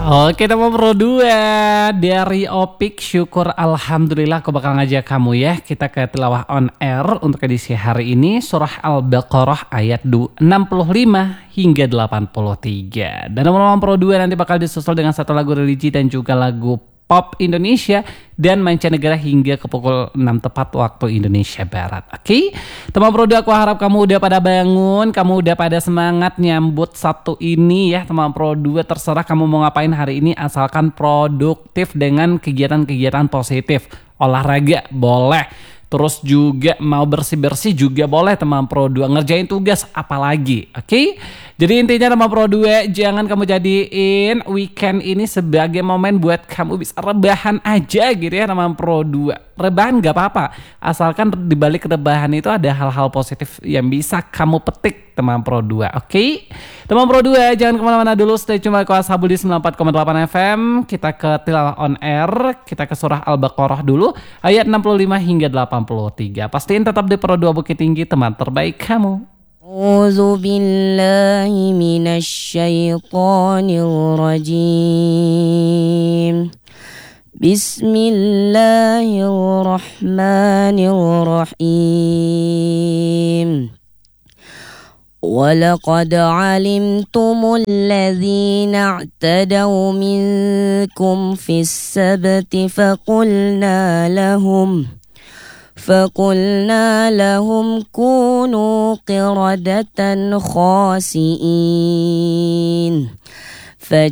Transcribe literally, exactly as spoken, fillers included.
Oke teman Pro dua dari Opik, syukur alhamdulillah aku bakal ngajak kamu ya. Kita ke tilawah on air untuk edisi hari ini surah Al-Baqarah ayat enam puluh lima hingga delapan puluh tiga. Dan teman-teman Pro dua nanti bakal disusul dengan satu lagu religi dan juga lagu pop Indonesia dan mancanegara hingga ke pukul enam tepat waktu Indonesia Barat. Oke, teman Pro dua, aku harap kamu udah pada bangun, kamu udah pada semangat nyambut Sabtu ini ya teman Pro dua. Terserah kamu mau ngapain hari ini asalkan produktif dengan kegiatan-kegiatan positif. Olahraga boleh, terus juga mau bersih-bersih juga boleh teman Pro dua, ngerjain tugas apalagi. Oke, okay? Jadi intinya teman Pro dua, jangan kamu jadiin weekend ini sebagai momen buat kamu bisa rebahan aja gitu ya teman Pro dua. Rebahan gak apa-apa, asalkan dibalik rebahan itu ada hal-hal positif yang bisa kamu petik teman Pro dua. Oke, okay? Teman Pro dua, jangan kemana-mana dulu, stay cuma ke Ashabul di sembilan puluh empat koma delapan F M. Kita ke tilawah on air, kita ke surah Al-Baqarah dulu ayat enam puluh lima hingga delapan puluh tiga. Pastiin tetap di Pro dua Bukit Tinggi, teman terbaik kamu. A'udzu billahi minasy syaithanir rajim. Bismillahirrahmanirrahim. وَلَقَدْ عَلِمْتُمُ الَّذِينَ اعْتَدَوْا مِنكُمْ فِي السَّبْتِ فَقُلْنَا لَهُمْ فَقُلْنَا لَهُمْ كُونُوا قِرَدَةً خَاسِئِينَ